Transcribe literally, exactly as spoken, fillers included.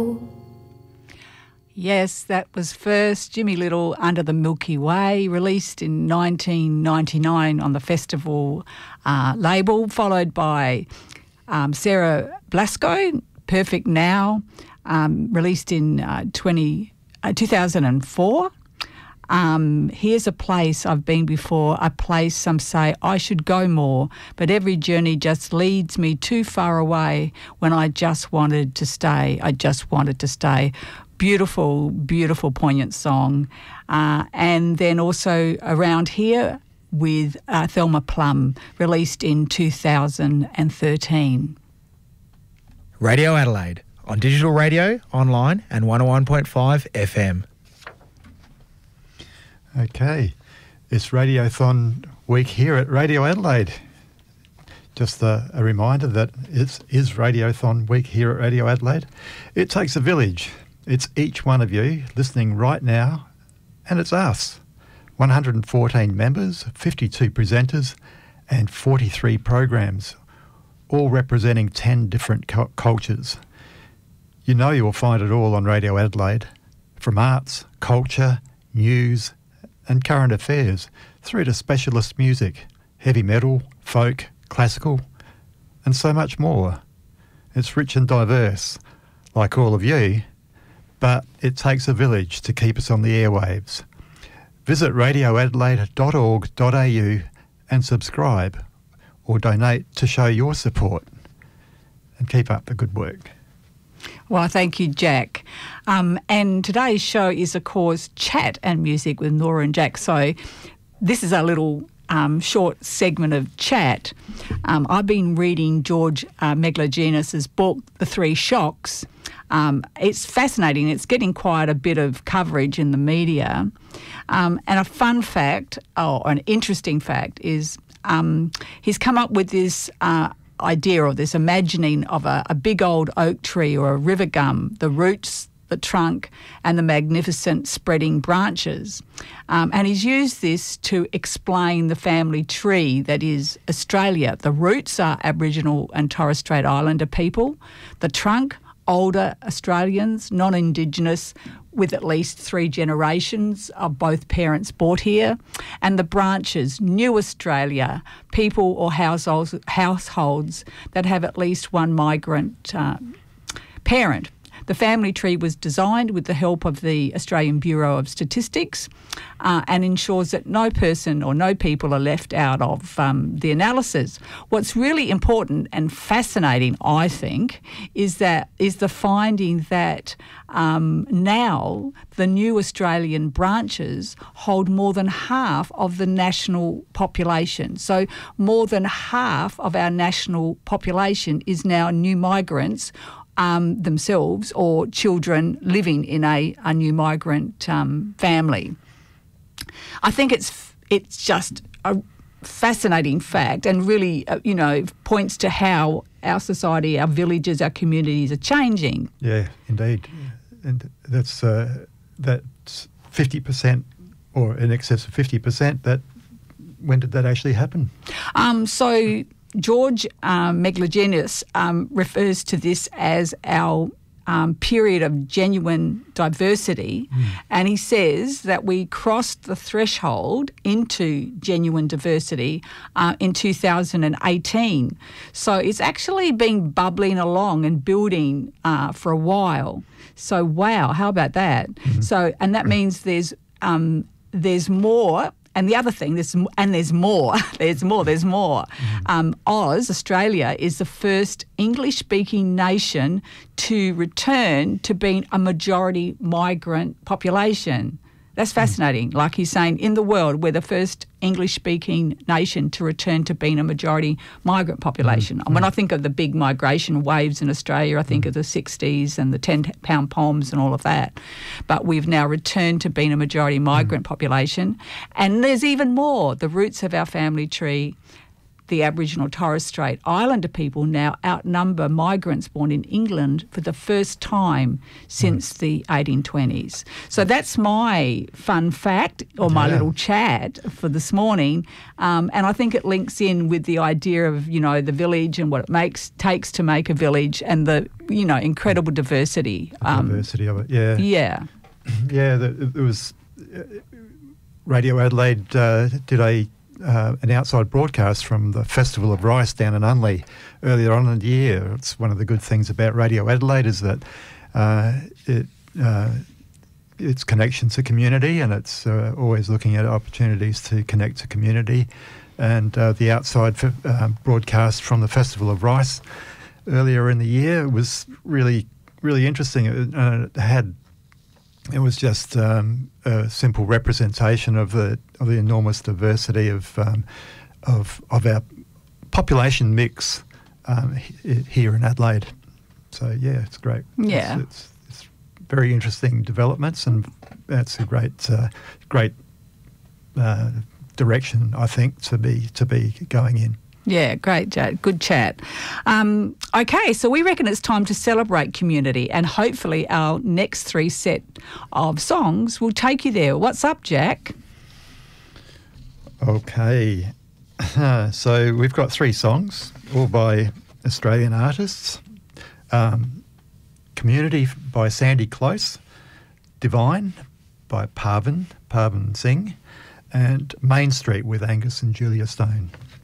Yes, that was first Jimmy Little, Under the Milky Way, released in nineteen ninety-nine on the Festival uh, label, followed by um, Sarah Blasco, Perfect Now, um, released in uh, twenty, uh, two thousand four. Um, here's a place I've been before, a place some say I should go more, but every journey just leads me too far away when I just wanted to stay. I just wanted to stay. Beautiful, beautiful, poignant song. Uh, and then also Around Here with uh, Thelma Plum, released in two thousand thirteen. Radio Adelaide, on digital radio, online and one oh one point five F M. Okay, it's Radiothon week here at Radio Adelaide. Just a, a reminder that it is Radiothon week here at Radio Adelaide. It takes a village. It's each one of you listening right now, and it's us. one hundred fourteen members, fifty-two presenters, and forty-three programs, all representing ten different cu- cultures. You know you'll find it all on Radio Adelaide, from arts, culture, news, and current affairs, through to specialist music, heavy metal, folk, classical, and so much more. It's rich and diverse, like all of you, but it takes a village to keep us on the airwaves. Visit radio adelaide dot org dot a u and subscribe or donate to show your support. And keep up the good work. Well, thank you, Jack. Um, and today's show is, of course, Chat and Music with Nora and Jack. So this is a little um, short segment of chat. Um, I've been reading George uh, Megalogenis's book, The Three Shocks. Um, it's fascinating. It's getting quite a bit of coverage in the media. Um, and a fun fact, or an interesting fact, is um, he's come up with this uh, idea or this imagining of a, a big old oak tree or a river gum, the roots, the trunk and the magnificent spreading branches. Um, and he's used this to explain the family tree that is Australia. The roots are Aboriginal and Torres Strait Islander people. The trunk, older Australians, non-Indigenous, with at least three generations of both parents brought here. And the branches, new Australia, people or households, households that have at least one migrant uh, parent. The family tree was designed with the help of the Australian Bureau of Statistics uh, and ensures that no person or no people are left out of um, the analysis. What's really important and fascinating, I think, is that is the finding that um, now the new Australian branches hold more than half of the national population. So more than half of our national population is now new migrants Um, themselves or children living in a, a new migrant um, family. I think it's it's just a fascinating fact and really, uh, you know, points to how our society, our villages, our communities are changing. Yeah, indeed. And that's uh, that's fifty percent or in excess of fifty percent. That when did that actually happen? Um, so George um, Megalogenis um, refers to this as our um, period of genuine diversity, mm. and he says that we crossed the threshold into genuine diversity uh, in two thousand eighteen. So it's actually been bubbling along and building uh, for a while. So wow, how about that? Mm-hmm. So and that means there's um, there's more. And the other thing, there's and there's more, there's more, there's more. Mm-hmm. Um, Oz, Australia, is the first English-speaking nation to return to being a majority migrant population. That's fascinating. Like he's saying, in the world, we're the first English-speaking nation to return to being a majority migrant population. Mm-hmm. And when I think of the big migration waves in Australia, I think mm-hmm. of the sixties and the ten-pound poms and all of that. But we've now returned to being a majority migrant mm-hmm. population. And there's even more. The roots of our family tree, the Aboriginal Torres Strait Islander people now outnumber migrants born in England for the first time since mm. the eighteen twenties. So that's my fun fact, or my yeah. little chat for this morning. Um, and I think it links in with the idea of, you know, the village and what it makes takes to make a village, and the, you know, incredible diversity. The um, diversity of it, yeah. Yeah. Yeah, there was... Uh, Radio Adelaide uh, did a uh, an outside broadcast from the Festival of Rice down in Unley earlier on in the year. It's one of the good things about Radio Adelaide is that uh, it uh, its connection to community, and it's uh, always looking at opportunities to connect to community. And uh, the outside f- uh, broadcast from the Festival of Rice earlier in the year was really, really interesting. It, uh, it had It was just um, a simple representation of the of the enormous diversity of um, of of our population mix um, he, here in Adelaide. So yeah, it's great. Yeah, it's, it's, it's very interesting developments, and that's a great uh, great uh, direction, I think, to be to be going in. Yeah, great, Jad. Good chat. Um, okay, so we reckon it's time to celebrate community, and hopefully our next three set of songs will take you there. What's up, Jack? Okay, so we've got three songs, all by Australian artists. Um, Community by Sandy Close, Divine by Parvin, Parvin Singh, and Main Street with Angus and Julia Stone.